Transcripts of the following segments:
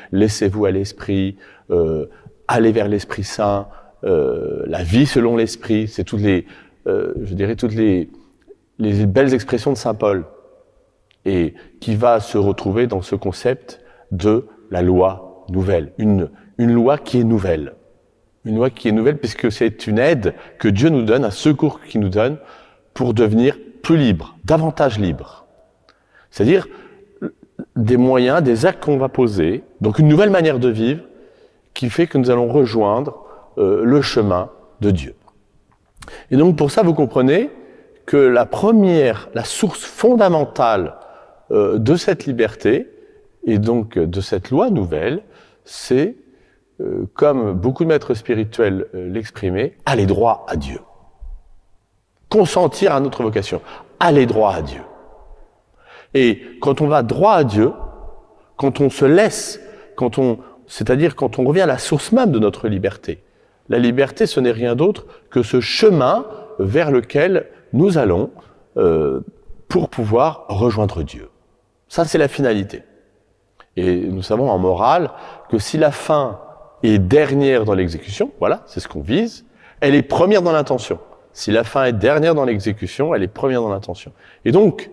laissez-vous à l'Esprit, allez vers l'Esprit Saint, la vie selon l'Esprit, c'est toutes les, je dirais toutes les belles expressions de Saint Paul, et qui va se retrouver dans ce concept de la loi nouvelle, une loi qui est nouvelle. Une loi qui est nouvelle puisque c'est une aide que Dieu nous donne, un secours qu'il nous donne pour devenir plus libre, davantage libre. C'est-à-dire des moyens, des actes qu'on va poser, donc une nouvelle manière de vivre qui fait que nous allons rejoindre le chemin de Dieu. Et donc pour ça, vous comprenez que la source fondamentale de cette liberté et donc de cette loi nouvelle, c'est, comme beaucoup de maîtres spirituels l'exprimaient, aller droit à Dieu. Consentir à notre vocation, aller droit à Dieu. Et quand on va droit à Dieu, quand on se laisse, c'est-à-dire quand on revient à la source même de notre liberté, la liberté, ce n'est rien d'autre que ce chemin vers lequel nous allons pour pouvoir rejoindre Dieu. Ça, c'est la finalité. Et nous savons en morale que si la fin est dernière dans l'exécution, voilà, c'est ce qu'on vise, elle est première dans l'intention. Si la fin est dernière dans l'exécution, elle est première dans l'intention. Et donc,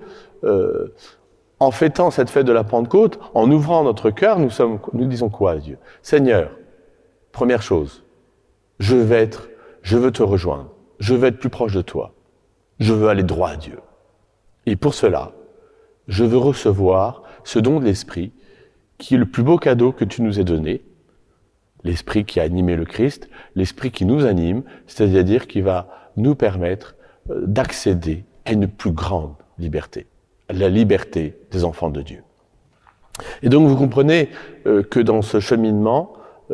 en fêtant cette fête de la Pentecôte, en ouvrant notre cœur, nous disons quoi à Dieu? Seigneur, première chose, je veux te rejoindre, je veux être plus proche de toi, je veux aller droit à Dieu. Et pour cela, je veux recevoir ce don de l'Esprit, qui est le plus beau cadeau que tu nous aies donné, l'Esprit qui a animé le Christ, l'Esprit qui nous anime, c'est-à-dire qui va nous permettre d'accéder à une plus grande liberté, la liberté des enfants de Dieu. Et donc vous comprenez que dans ce cheminement,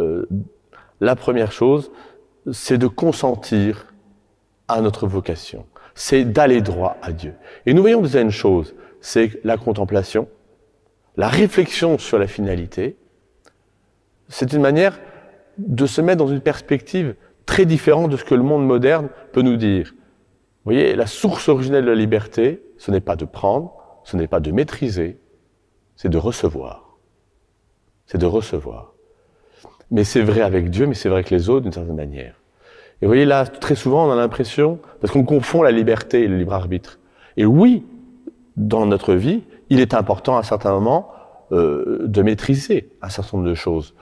la première chose, c'est de consentir à notre vocation, c'est d'aller droit à Dieu. Et nous voyons déjà une chose, c'est la contemplation, la réflexion sur la finalité, c'est une manière de se mettre dans une perspective très différente de ce que le monde moderne peut nous dire. Vous voyez, la source originelle de la liberté, ce n'est pas de prendre, ce n'est pas de maîtriser, c'est de recevoir. C'est de recevoir. Mais c'est vrai avec Dieu, mais c'est vrai avec les autres d'une certaine manière. Et vous voyez là, très souvent, on a l'impression, parce qu'on confond la liberté et le libre arbitre. Et oui, dans notre vie, il est important à certains moments de maîtriser un certain nombre de choses.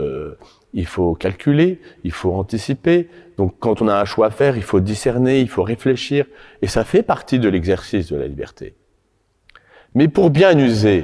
Il faut calculer, il faut anticiper. Donc quand on a un choix à faire, il faut discerner, il faut réfléchir. Et ça fait partie de l'exercice de la liberté. Mais pour bien user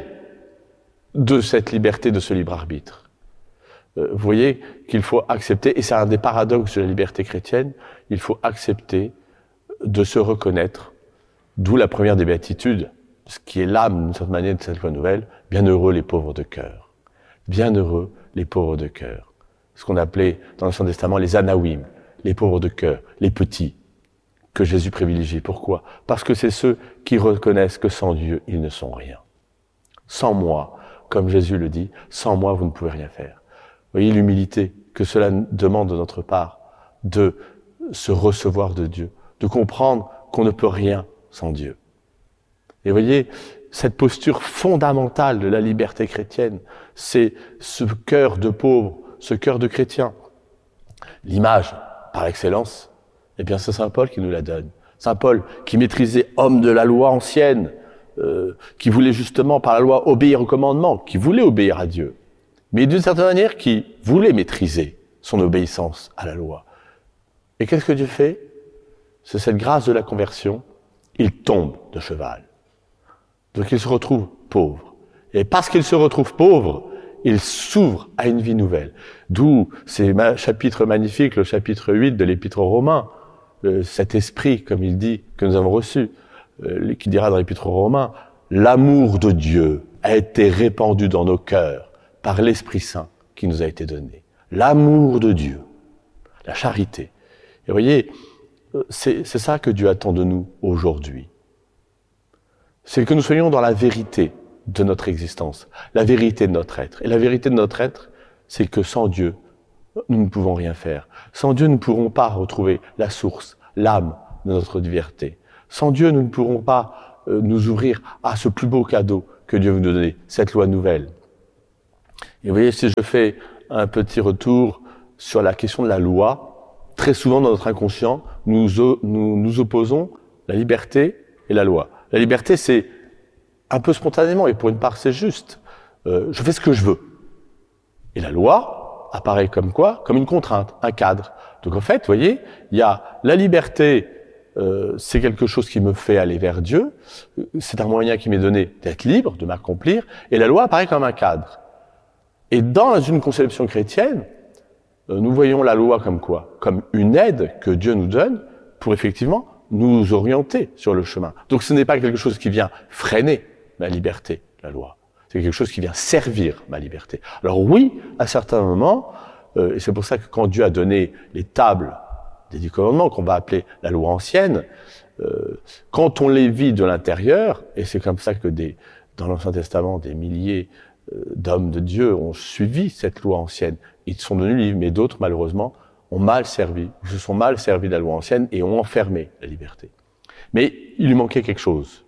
de cette liberté, de ce libre arbitre, vous voyez qu'il faut accepter, et c'est un des paradoxes de la liberté chrétienne, il faut accepter de se reconnaître, d'où la première des béatitudes, ce qui est l'âme d'une certaine manière de cette loi nouvelle, bienheureux les pauvres de cœur. Bienheureux les pauvres de cœur. Ce qu'on appelait dans l'Ancien Testament les anawim, les pauvres de cœur, les petits, que Jésus privilégie. Pourquoi? Parce que c'est ceux qui reconnaissent que sans Dieu, ils ne sont rien. Sans moi, comme Jésus le dit, sans moi, vous ne pouvez rien faire. Vous voyez l'humilité que cela demande de notre part, de se recevoir de Dieu, de comprendre qu'on ne peut rien sans Dieu. Et vous voyez, cette posture fondamentale de la liberté chrétienne, c'est ce cœur de pauvre, ce cœur de chrétien. L'image, par excellence, eh bien c'est Saint Paul qui nous la donne. Saint Paul, qui maîtrisait homme de la loi ancienne, qui voulait justement par la loi obéir au commandement, qui voulait obéir à Dieu, mais d'une certaine manière qui voulait maîtriser son obéissance à la loi. Et qu'est-ce que Dieu fait? C'est cette grâce de la conversion, il tombe de cheval. Donc il se retrouve pauvre. Et parce qu'il se retrouve pauvre, il s'ouvre à une vie nouvelle. D'où ces chapitres magnifiques, le chapitre 8 de l'Épître aux Romains, cet esprit, comme il dit, que nous avons reçu, qui dira dans l'Épître aux Romains, l'amour de Dieu a été répandu dans nos cœurs par l'Esprit Saint qui nous a été donné. L'amour de Dieu, la charité. Et vous voyez, c'est ça que Dieu attend de nous aujourd'hui. C'est que nous soyons dans la vérité de notre existence, la vérité de notre être. Et la vérité de notre être, c'est que sans Dieu, nous ne pouvons rien faire. Sans Dieu, nous ne pourrons pas retrouver la source, l'âme de notre liberté. Sans Dieu, nous ne pourrons pas nous ouvrir à ce plus beau cadeau que Dieu veut nous donner, cette loi nouvelle. Et vous voyez, si je fais un petit retour sur la question de la loi, très souvent dans notre inconscient, nous opposons la liberté et la loi. La liberté, c'est un peu spontanément, et pour une part, c'est juste. Je fais ce que je veux. Et la loi apparaît comme quoi? Comme une contrainte, un cadre. Donc en fait, vous voyez, il y a la liberté, c'est quelque chose qui me fait aller vers Dieu, c'est un moyen qui m'est donné d'être libre, de m'accomplir, et la loi apparaît comme un cadre. Et dans une conception chrétienne, nous voyons la loi comme quoi? Comme une aide que Dieu nous donne pour effectivement nous orienter sur le chemin. Donc ce n'est pas quelque chose qui vient freiner ma liberté, la loi. C'est quelque chose qui vient servir ma liberté. Alors oui, à certains moments, et c'est pour ça que quand Dieu a donné les tables des 10 commandements, qu'on va appeler la loi ancienne, quand on les vit de l'intérieur, et c'est comme ça que dans l'Ancien Testament, des milliers d'hommes de Dieu ont suivi cette loi ancienne, ils sont devenus libres, mais d'autres, malheureusement, ont mal servi, ou se sont mal servis de la loi ancienne et ont enfermé la liberté. Mais il lui manquait quelque chose.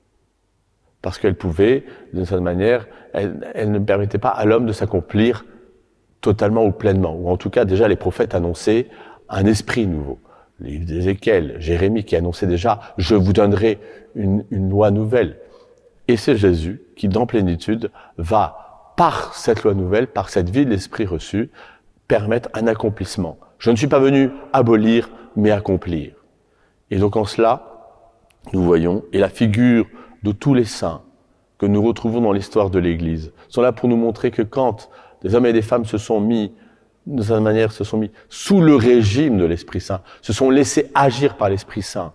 Parce qu'elle pouvait, d'une certaine manière, elle ne permettait pas à l'homme de s'accomplir totalement ou pleinement. Ou en tout cas, déjà, les prophètes annonçaient un esprit nouveau. Les livres d'Ézéchiel, Jérémie qui annonçait déjà « Je vous donnerai une loi nouvelle ». Et c'est Jésus qui, dans plénitude, va, par cette loi nouvelle, par cette vie de l'esprit reçu, permettre un accomplissement. Je ne suis pas venu abolir, mais accomplir. Et donc en cela, nous voyons, et la figure de tous les saints que nous retrouvons dans l'histoire de l'Église sont là pour nous montrer que quand des hommes et des femmes se sont mis, de cette manière, se sont mis sous le régime de l'Esprit Saint, se sont laissés agir par l'Esprit Saint,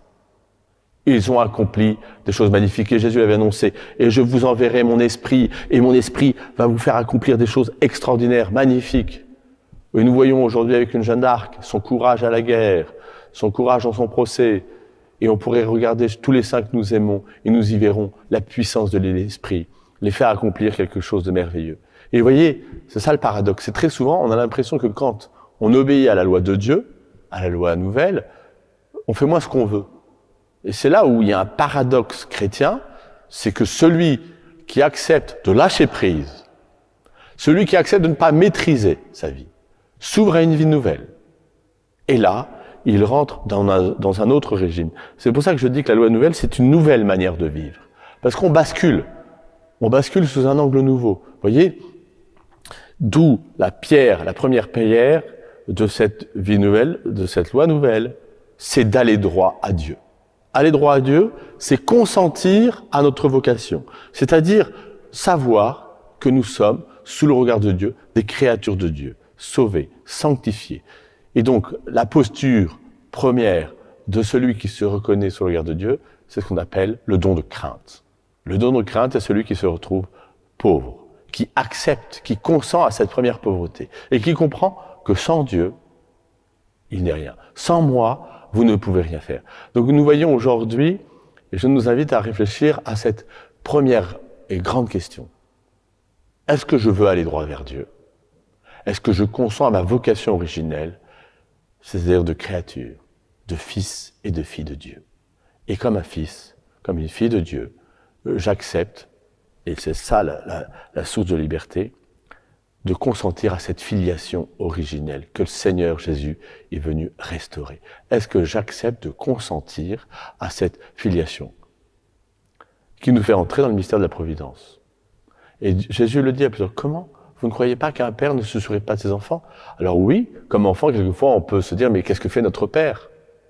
ils ont accompli des choses magnifiques. Et Jésus l'avait annoncé. Et je vous enverrai mon esprit, et mon esprit va vous faire accomplir des choses extraordinaires, magnifiques. Et nous voyons aujourd'hui avec une Jeanne d'Arc, son courage à la guerre, son courage dans son procès. Et on pourrait regarder tous les saints que nous aimons, et nous y verrons la puissance de l'esprit, les faire accomplir quelque chose de merveilleux. Et vous voyez, c'est ça le paradoxe. C'est très souvent, on a l'impression que quand on obéit à la loi de Dieu, à la loi nouvelle, on fait moins ce qu'on veut. Et c'est là où il y a un paradoxe chrétien, c'est que celui qui accepte de lâcher prise, celui qui accepte de ne pas maîtriser sa vie, s'ouvre à une vie nouvelle. Et là, il rentre dans un autre régime. C'est pour ça que je dis que la loi nouvelle, c'est une nouvelle manière de vivre. Parce qu'on bascule. On bascule sous un angle nouveau. Vous voyez? D'où la première pierre de cette vie nouvelle, de cette loi nouvelle, c'est d'aller droit à Dieu. Aller droit à Dieu, c'est consentir à notre vocation. C'est-à-dire savoir que nous sommes, sous le regard de Dieu, des créatures de Dieu, sauvées, sanctifiées. Et donc, la posture première de celui qui se reconnaît sous le regard de Dieu, c'est ce qu'on appelle le don de crainte. Le don de crainte est celui qui se retrouve pauvre, qui accepte, qui consent à cette première pauvreté, et qui comprend que sans Dieu, il n'est rien. Sans moi, vous ne pouvez rien faire. Donc nous voyons aujourd'hui, et je nous invite à réfléchir à cette première et grande question. Est-ce que je veux aller droit vers Dieu? Est-ce que je consens à ma vocation originelle, c'est-à-dire de créature, de fils et de fille de Dieu? Et comme un fils, comme une fille de Dieu, j'accepte, et c'est ça la source de liberté, de consentir à cette filiation originelle que le Seigneur Jésus est venu restaurer. Est-ce que j'accepte de consentir à cette filiation qui nous fait entrer dans le mystère de la providence? Et Jésus le dit à plusieurs. Comment? Vous ne croyez pas qu'un père ne se soucie pas de ses enfants? Alors oui, comme enfant, quelquefois, on peut se dire, mais qu'est-ce que fait notre père?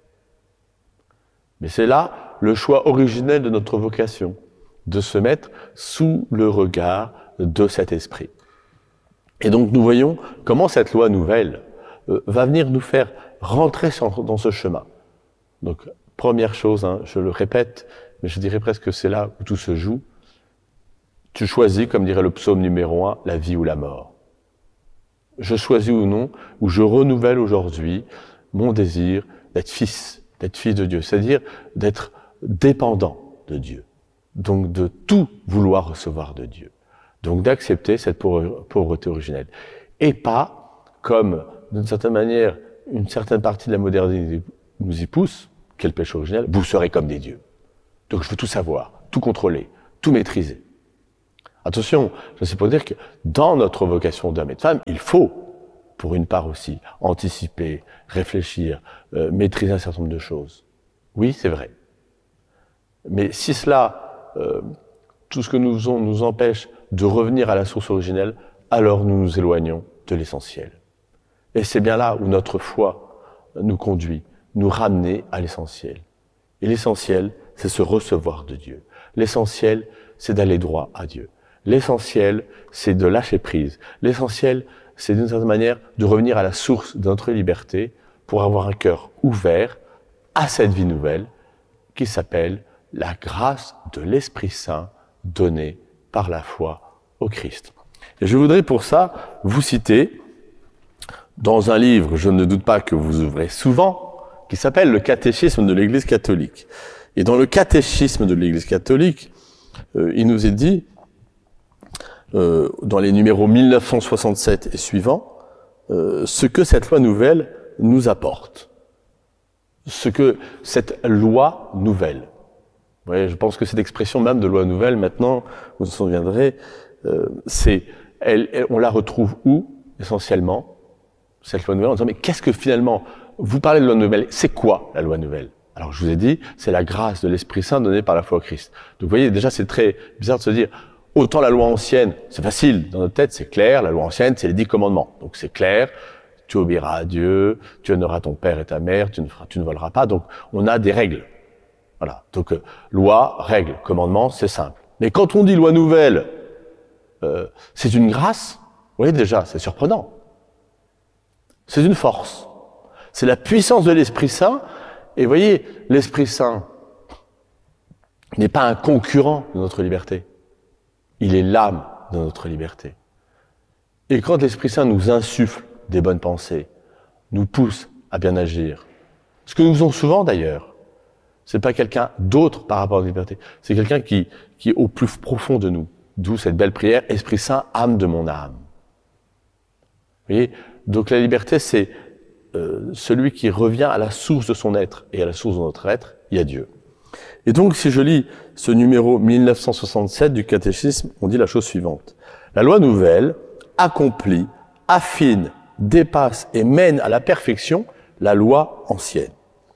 Mais c'est là le choix originel de notre vocation, de se mettre sous le regard de cet esprit. Et donc nous voyons comment cette loi nouvelle va venir nous faire rentrer dans ce chemin. Donc première chose, je le répète, mais je dirais presque que c'est là où tout se joue. Tu choisis, comme dirait le psaume numéro 1, la vie ou la mort. Je choisis ou non, ou je renouvelle aujourd'hui mon désir d'être fils, d'être fils de Dieu, c'est-à-dire d'être dépendant de Dieu. Donc de tout vouloir recevoir de Dieu. Donc d'accepter cette pauvreté originelle. Et pas, comme d'une certaine manière, une certaine partie de la modernité nous y pousse, quel péché originel, vous serez comme des dieux. Donc je veux tout savoir, tout contrôler, tout maîtriser. Attention, c'est pour dire que dans notre vocation d'homme et de femme, il faut, pour une part aussi, anticiper, réfléchir, maîtriser un certain nombre de choses. Oui, c'est vrai. Mais si cela, tout ce que nous faisons nous empêche de revenir à la source originelle, alors nous nous éloignons de l'essentiel. Et c'est bien là où notre foi nous conduit, nous ramener à l'essentiel. Et l'essentiel, c'est se recevoir de Dieu. L'essentiel, c'est d'aller droit à Dieu. L'essentiel, c'est de lâcher prise. L'essentiel, c'est d'une certaine manière de revenir à la source de notre liberté pour avoir un cœur ouvert à cette vie nouvelle qui s'appelle la grâce de l'Esprit Saint donnée par la foi au Christ. Et je voudrais pour ça vous citer dans un livre, je ne doute pas que vous ouvrez souvent, qui s'appelle le Catéchisme de l'Église catholique. Et dans le Catéchisme de l'Église catholique, il nous est dit, dans les numéros 1967 et suivants, ce que cette loi nouvelle nous apporte. Ce que cette loi nouvelle. Vous voyez, je pense que cette expression même de loi nouvelle, maintenant, vous vous souviendrez, on la retrouve où, essentiellement, cette loi nouvelle, en disant, mais qu'est-ce que finalement, vous parlez de loi nouvelle, c'est quoi la loi nouvelle? Alors je vous ai dit, c'est la grâce de l'Esprit Saint donnée par la foi au Christ. Donc vous voyez, déjà c'est très bizarre de se dire, autant la loi ancienne, c'est facile, dans notre tête c'est clair, la loi ancienne c'est les 10 commandements. Donc c'est clair, tu obéiras à Dieu, tu honoreras ton père et ta mère, tu ne voleras pas, donc on a des règles. Voilà, donc loi, règle, commandement, c'est simple. Mais quand on dit loi nouvelle, c'est une grâce, vous voyez déjà, c'est surprenant. C'est une force. C'est la puissance de l'Esprit Saint. Et vous voyez, l'Esprit Saint n'est pas un concurrent de notre liberté. Il est l'âme de notre liberté. Et quand l'Esprit Saint nous insuffle des bonnes pensées, nous pousse à bien agir, ce que nous faisons souvent d'ailleurs, c'est pas quelqu'un d'autre par rapport à la liberté, c'est quelqu'un qui est au plus profond de nous. D'où cette belle prière, Esprit Saint, âme de mon âme. Vous voyez, donc la liberté, c'est celui qui revient à la source de son être, et à la source de notre être, il y a Dieu. Et donc, si je lis ce numéro 1967 du catéchisme, on dit la chose suivante. La loi nouvelle accomplit, affine, dépasse et mène à la perfection la loi ancienne.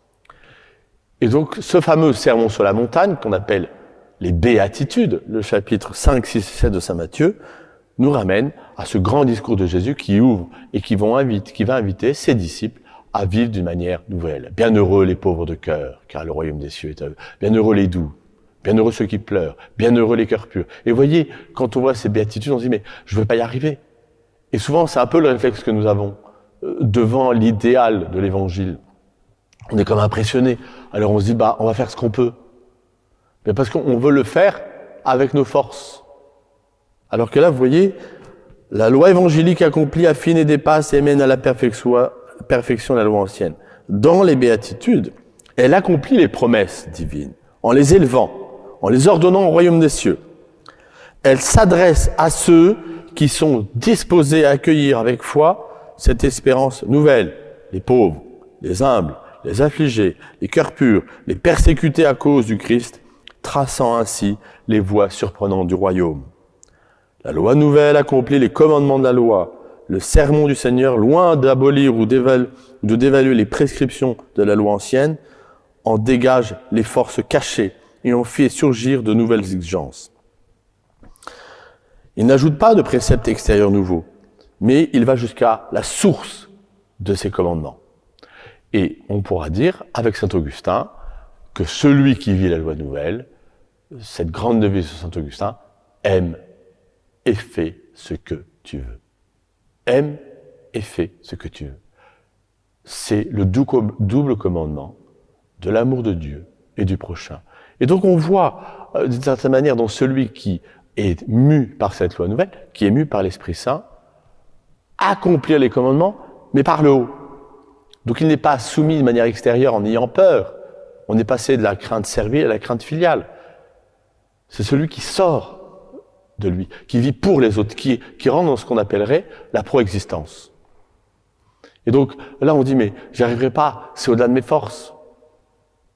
Et donc, ce fameux sermon sur la montagne, qu'on appelle les béatitudes, le chapitre 5, 6 et 7 de saint Matthieu, nous ramène à ce grand discours de Jésus qui ouvre et qui va inviter ses disciples à vivre d'une manière nouvelle. Bienheureux les pauvres de cœur, car le royaume des cieux est à eux. Bienheureux les doux, bienheureux ceux qui pleurent, bienheureux les cœurs purs. Et vous voyez, quand on voit ces béatitudes, on se dit, mais je ne veux pas y arriver. Et souvent, c'est un peu le réflexe que nous avons devant l'idéal de l'évangile. On est comme impressionné. Alors on se dit, on va faire ce qu'on peut. Mais parce qu'on veut le faire avec nos forces. Alors que là, vous voyez, la loi évangélique accomplit, affine et dépasse et mène à la perfection de la loi ancienne. Dans les béatitudes, elle accomplit les promesses divines, en les élevant, en les ordonnant au royaume des cieux. Elle s'adresse à ceux qui sont disposés à accueillir avec foi cette espérance nouvelle, les pauvres, les humbles, les affligés, les cœurs purs, les persécutés à cause du Christ, traçant ainsi les voies surprenantes du royaume. La loi nouvelle accomplit les commandements de la loi, le sermon du Seigneur, loin d'abolir ou de dévaluer les prescriptions de la loi ancienne, en dégage les forces cachées et en fait surgir de nouvelles exigences. Il n'ajoute pas de préceptes extérieurs nouveaux, mais il va jusqu'à la source de ces commandements. Et on pourra dire, avec saint Augustin, que celui qui vit la loi nouvelle, cette grande devise de saint Augustin, aime et fais ce que tu veux. Aime et fais ce que tu veux. C'est le double commandement de l'amour de Dieu et du prochain. Et donc on voit, d'une certaine manière, dans celui qui est mu par cette loi nouvelle, qui est mu par l'Esprit Saint, accomplir les commandements, mais par le haut. Donc il n'est pas soumis de manière extérieure en ayant peur. On est passé de la crainte servile à la crainte filiale. C'est celui qui sort de lui, qui vit pour les autres, qui rentre dans ce qu'on appellerait la proexistence. Et donc, là, on dit, mais j'y arriverai pas, c'est au-delà de mes forces.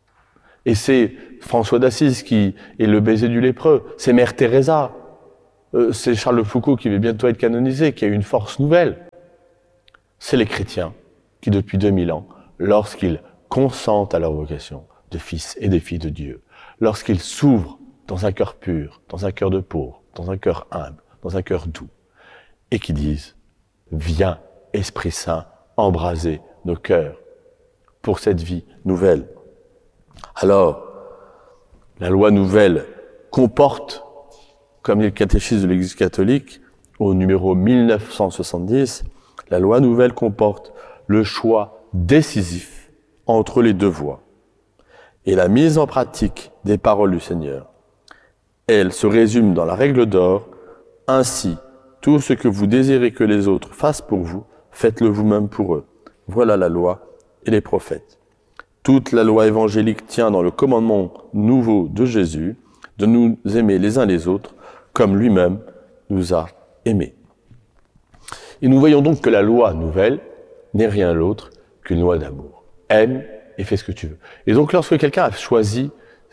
Et c'est François d'Assise qui est le baiser du lépreux, c'est Mère Teresa. c'est Charles de Foucault qui va bientôt être canonisé, qui a une force nouvelle. C'est les chrétiens qui, depuis 2000 ans, lorsqu'ils consentent à leur vocation de fils et de filles de Dieu, lorsqu'ils s'ouvrent dans un cœur pur, dans un cœur de pauvre, dans un cœur humble, dans un cœur doux, et qui disent « Viens, Esprit Saint, embraser nos cœurs pour cette vie nouvelle ». Alors, la loi nouvelle comporte, comme dit le catéchisme de l'Église catholique, au numéro 1970, la loi nouvelle comporte le choix décisif entre les deux voies et la mise en pratique des paroles du Seigneur. Elle se résume dans la règle d'or, ainsi, tout ce que vous désirez que les autres fassent pour vous, faites-le vous-même pour eux. Voilà la loi et les prophètes. Toute la loi évangélique tient dans le commandement nouveau de Jésus de nous aimer les uns les autres comme lui-même nous a aimés. Et nous voyons donc que la loi nouvelle n'est rien d'autre qu'une loi d'amour. Aime et fais ce que tu veux. Et donc lorsque quelqu'un a choisi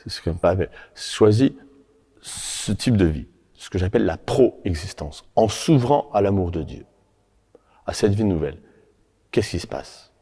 ce type de vie, ce que j'appelle la pro-existence, en s'ouvrant à l'amour de Dieu, à cette vie nouvelle, qu'est-ce qui se passe?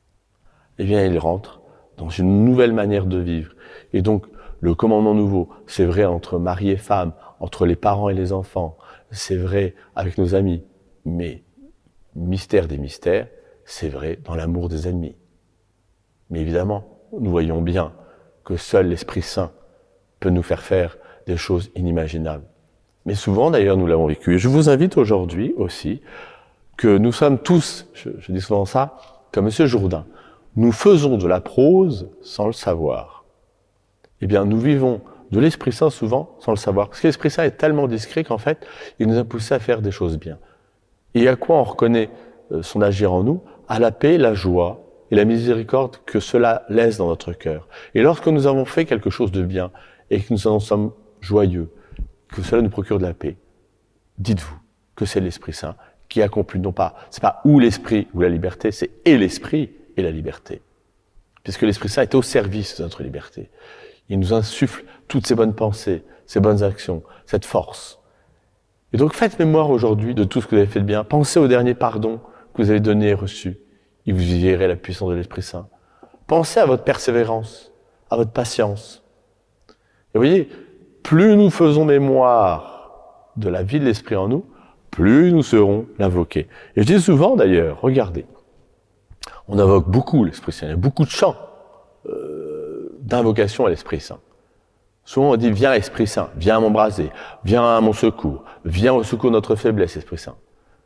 Eh bien, il rentre dans une nouvelle manière de vivre. Et donc, le commandement nouveau, c'est vrai entre mari et femme, entre les parents et les enfants, c'est vrai avec nos amis, mais mystère des mystères, c'est vrai dans l'amour des ennemis. Mais évidemment, nous voyons bien que seul l'Esprit Saint peut nous faire des choses inimaginables. Mais souvent, d'ailleurs, nous l'avons vécu. Et je vous invite aujourd'hui aussi que nous sommes tous, je dis souvent ça, comme M. Jourdain, nous faisons de la prose sans le savoir. Eh bien, nous vivons de l'Esprit Saint souvent sans le savoir. Parce que l'Esprit Saint est tellement discret qu'en fait, il nous a poussé à faire des choses bien. Et à quoi on reconnaît son agir en nous? À la paix, la joie et la miséricorde que cela laisse dans notre cœur. Et lorsque nous avons fait quelque chose de bien et que nous en sommes joyeux, que cela nous procure de la paix, dites-vous que c'est l'Esprit Saint qui accomplit, non pas, c'est pas ou l'Esprit ou la liberté, c'est et l'Esprit et la liberté. Puisque l'Esprit Saint est au service de notre liberté. Il nous insuffle toutes ces bonnes pensées, ces bonnes actions, cette force. Et donc faites mémoire aujourd'hui de tout ce que vous avez fait de bien. Pensez au dernier pardon que vous avez donné et reçu. Et vous y verrez la puissance de l'Esprit Saint. Pensez à votre persévérance, à votre patience. Et vous voyez, plus nous faisons mémoire de la vie de l'Esprit en nous, plus nous serons l'invoquer. Et je dis souvent d'ailleurs, regardez, on invoque beaucoup l'Esprit Saint, il y a beaucoup de chants d'invocation à l'Esprit Saint. Souvent on dit, viens Esprit Saint, viens m'embraser, viens à mon secours, viens au secours de notre faiblesse, Esprit Saint.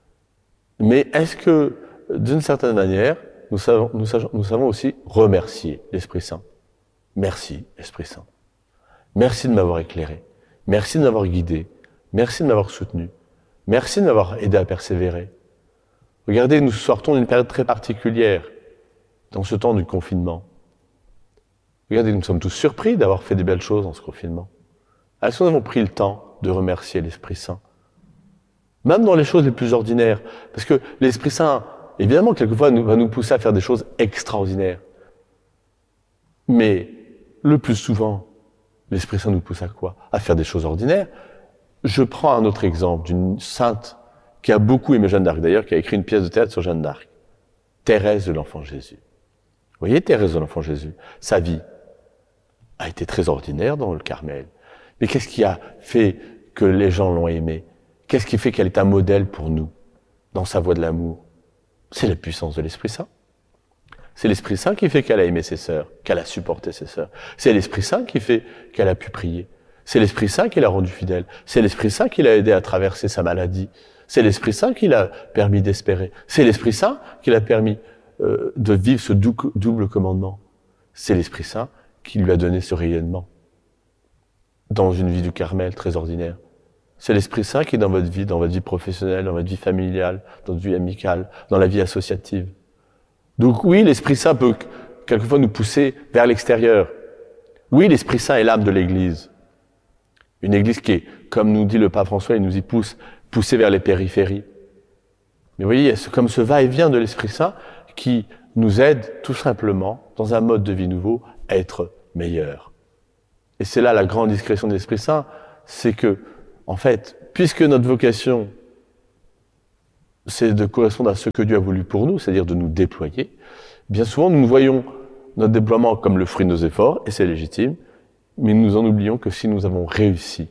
Mais est-ce que, d'une certaine manière, nous savons aussi remercier l'Esprit Saint? Merci, Esprit Saint. Merci de m'avoir éclairé. Merci de m'avoir guidé. Merci de m'avoir soutenu. Merci de m'avoir aidé à persévérer. Regardez, nous sortons d'une période très particulière dans ce temps du confinement. Regardez, nous sommes tous surpris d'avoir fait des belles choses dans ce confinement. Est-ce que nous avons pris le temps de remercier l'Esprit Saint? Même dans les choses les plus ordinaires. Parce que l'Esprit Saint, évidemment, quelquefois, va nous pousser à faire des choses extraordinaires. Mais, le plus souvent, l'Esprit Saint nous pousse à quoi? À faire des choses ordinaires. Je prends un autre exemple d'une sainte qui a beaucoup aimé Jeanne d'Arc, d'ailleurs, qui a écrit une pièce de théâtre sur Jeanne d'Arc. Thérèse de l'Enfant Jésus. Vous voyez, Thérèse de l'Enfant Jésus, sa vie a été très ordinaire dans le Carmel. Mais qu'est-ce qui a fait que les gens l'ont aimée? Qu'est-ce qui fait qu'elle est un modèle pour nous dans sa voie de l'amour? C'est la puissance de l'Esprit Saint. C'est l'Esprit Saint qui fait qu'elle a aimé ses sœurs, qu'elle a supporté ses sœurs. C'est l'Esprit Saint qui fait qu'elle a pu prier. C'est l'Esprit Saint qui l'a rendue fidèle. C'est l'Esprit Saint qui l'a aidé à traverser sa maladie. C'est l'Esprit Saint qui l'a permis d'espérer. C'est l'Esprit Saint qui l'a permis de vivre ce double commandement. C'est l'Esprit Saint qui lui a donné ce rayonnement dans une vie du Carmel très ordinaire. C'est l'Esprit Saint qui est dans votre vie professionnelle, dans votre vie familiale, dans votre vie amicale, dans la vie associative. Donc oui, l'Esprit Saint peut quelquefois nous pousser vers l'extérieur. Oui, l'Esprit Saint est l'âme de l'Église. Une Église qui est, comme nous dit le pape François, il nous y poussée vers les périphéries. Mais vous voyez, c'est comme ce va-et-vient de l'Esprit Saint qui nous aide tout simplement, dans un mode de vie nouveau, à être meilleurs. Et c'est là la grande discrétion de l'Esprit Saint, c'est que, en fait, puisque notre vocation, c'est de correspondre à ce que Dieu a voulu pour nous, c'est-à-dire de nous déployer, bien souvent nous voyons notre déploiement comme le fruit de nos efforts, et c'est légitime, mais nous en oublions que si nous avons réussi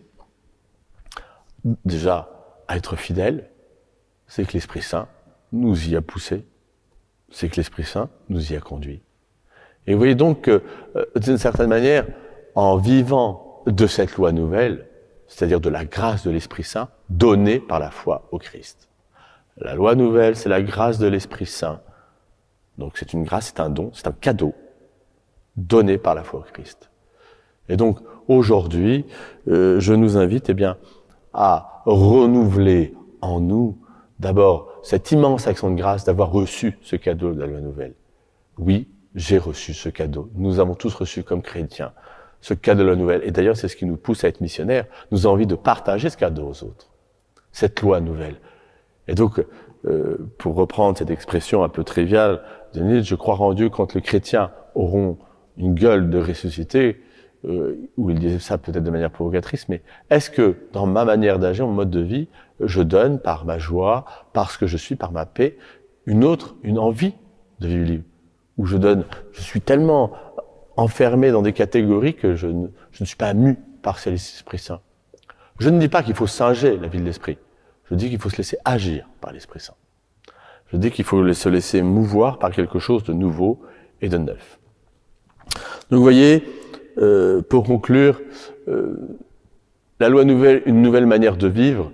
déjà à être fidèles, c'est que l'Esprit Saint nous y a poussés, c'est que l'Esprit Saint nous y a conduits. Et vous voyez donc que, d'une certaine manière, en vivant de cette loi nouvelle, c'est-à-dire de la grâce de l'Esprit Saint, donnée par la foi au Christ. La loi nouvelle, c'est la grâce de l'Esprit Saint. Donc c'est une grâce, c'est un don, c'est un cadeau, donné par la foi au Christ. Et donc, aujourd'hui, je nous invite, à renouveler en nous, d'abord, cette immense action de grâce d'avoir reçu ce cadeau de la loi nouvelle. Oui, j'ai reçu ce cadeau. Nous avons tous reçu comme chrétiens ce cadeau de la nouvelle. Et d'ailleurs, c'est ce qui nous pousse à être missionnaires. Nous avons envie de partager ce cadeau aux autres. Cette loi nouvelle. Et donc, pour reprendre cette expression un peu triviale de Nietzsche, je croirai en Dieu quand les chrétiens auront une gueule de ressuscité, où il disait ça peut-être de manière provocatrice, mais est-ce que dans ma manière d'agir, mon mode de vie, je donne par ma joie, parce que je suis, par ma paix, une envie de vivre libre, où je suis tellement enfermé dans des catégories que je ne suis pas mu par l'Esprit Saint. Je ne dis pas qu'il faut singer la vie de l'Esprit, je dis qu'il faut se laisser agir par l'Esprit Saint. Je dis qu'il faut se laisser mouvoir par quelque chose de nouveau et de neuf. Donc vous voyez, pour conclure, la loi nouvelle, une nouvelle manière de vivre,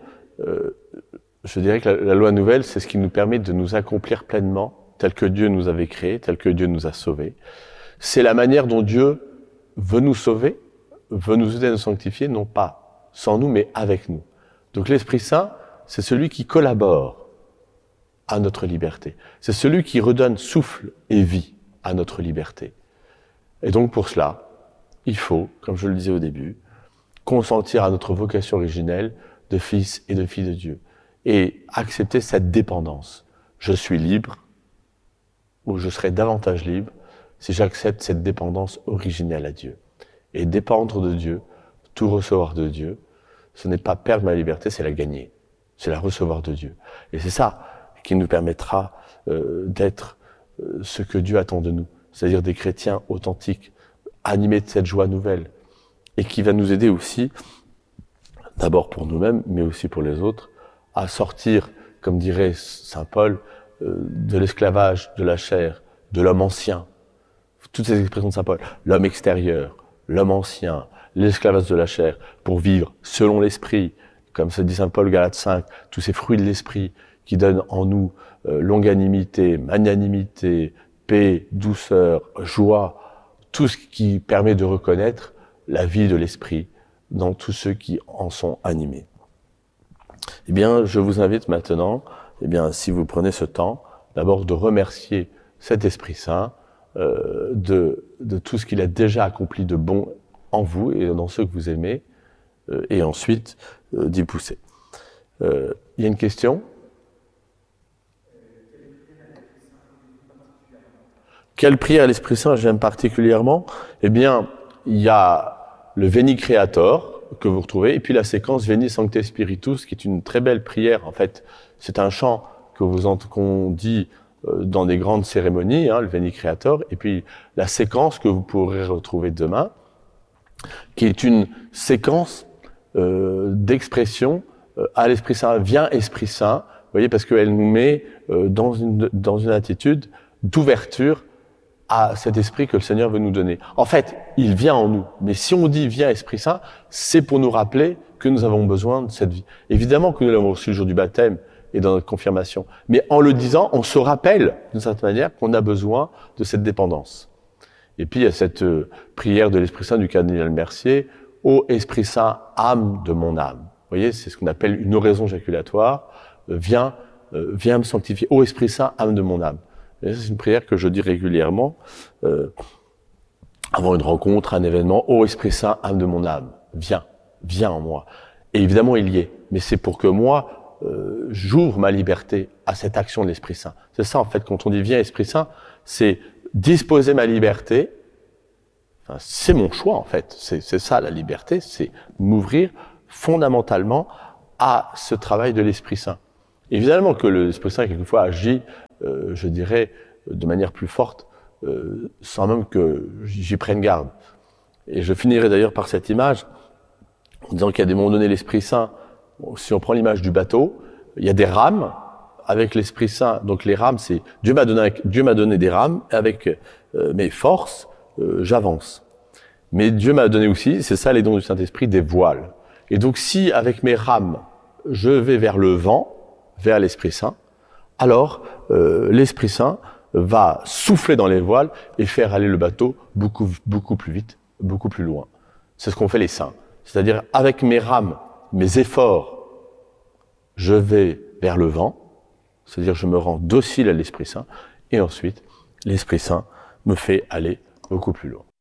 je dirais que la loi nouvelle, c'est ce qui nous permet de nous accomplir pleinement, tel que Dieu nous avait créés, tel que Dieu nous a sauvés. C'est la manière dont Dieu veut nous sauver, veut nous aider à nous sanctifier, non pas sans nous, mais avec nous. Donc l'Esprit Saint, c'est celui qui collabore à notre liberté. C'est celui qui redonne souffle et vie à notre liberté. Et donc pour cela, il faut, comme je le disais au début, consentir à notre vocation originelle de fils et de filles de Dieu et accepter cette dépendance. Je suis libre, ou je serai davantage libre si j'accepte cette dépendance originelle à Dieu. Et dépendre de Dieu, tout recevoir de Dieu, ce n'est pas perdre ma liberté, c'est la gagner. C'est la recevoir de Dieu. Et c'est ça qui nous permettra d'être ce que Dieu attend de nous, c'est-à-dire des chrétiens authentiques, animés de cette joie nouvelle, et qui va nous aider aussi, d'abord pour nous-mêmes, mais aussi pour les autres, à sortir, comme dirait saint Paul, de l'esclavage de la chair, de l'homme ancien. Toutes ces expressions de saint Paul, l'homme extérieur, l'homme ancien, l'esclavage de la chair, pour vivre selon l'esprit, comme se dit saint Paul Galates 5, tous ces fruits de l'esprit qui donnent en nous longanimité, magnanimité, paix, douceur, joie, tout ce qui permet de reconnaître la vie de l'esprit dans tous ceux qui en sont animés. Eh bien, je vous invite maintenant, si vous prenez ce temps, d'abord de remercier cet Esprit Saint de tout ce qu'il a déjà accompli de bon en vous et dans ceux que vous aimez, et ensuite d'y pousser. Il y a une question ? Quelle prière à l'Esprit Saint j'aime particulièrement ? Eh bien, il y a le Veni Creator que vous retrouvez, et puis la séquence Veni Sancte Spiritus, qui est une très belle prière. En fait, c'est un chant qu'on dit dans des grandes cérémonies, le Veni Creator, et puis la séquence que vous pourrez retrouver demain, qui est une séquence d'expression à l'Esprit Saint. Viens Esprit Saint, vous voyez, parce qu'elle nous met dans une attitude d'ouverture à cet esprit que le Seigneur veut nous donner. En fait, il vient en nous. Mais si on dit « viens Esprit Saint », c'est pour nous rappeler que nous avons besoin de cette vie. Évidemment que nous l'avons reçu le jour du baptême et dans notre confirmation. Mais en le disant, on se rappelle, d'une certaine manière, qu'on a besoin de cette dépendance. Et puis, il y a cette prière de l'Esprit Saint du cardinal Mercier, « Ô Esprit Saint, âme de mon âme ». Vous voyez, c'est ce qu'on appelle une oraison jaculatoire. Viens me sanctifier. Ô Esprit Saint, âme de mon âme. Et c'est une prière que je dis régulièrement avant une rencontre, un événement. Ô Esprit Saint, âme de mon âme, viens en moi. Et évidemment, il y est. Mais c'est pour que moi, j'ouvre ma liberté à cette action de l'Esprit Saint. C'est ça, en fait, quand on dit viens Esprit Saint, c'est disposer ma liberté. Enfin, c'est mon choix, en fait. C'est ça, la liberté, c'est m'ouvrir fondamentalement à ce travail de l'Esprit Saint. Évidemment que l'Esprit Saint, quelquefois, agit, je dirais, de manière plus forte, sans même que j'y prenne garde. Et je finirai d'ailleurs par cette image, en disant qu'à des moments donnés, l'Esprit Saint, si on prend l'image du bateau, il y a des rames avec l'Esprit Saint. Donc les rames, c'est Dieu m'a donné des rames, et avec mes forces, j'avance. Mais Dieu m'a donné aussi, c'est ça les dons du Saint-Esprit, des voiles. Et donc si avec mes rames, je vais vers le vent, vers l'Esprit Saint, alors l'Esprit Saint va souffler dans les voiles et faire aller le bateau beaucoup plus vite, beaucoup plus loin. C'est ce qu'ont fait les saints. C'est-à-dire, avec mes rames, mes efforts, je vais vers le vent, c'est-à-dire je me rends docile à l'Esprit Saint, et ensuite, l'Esprit Saint me fait aller beaucoup plus loin.